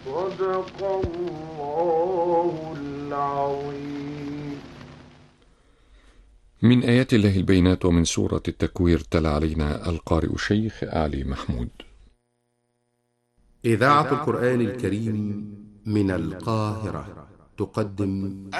صدق الله العظيم. من آيات الله البينات ومن سورة التكوير تلا علينا القارئ الشيخ علي محمود. إذاعة القرآن الكريم من القاهرة تقدم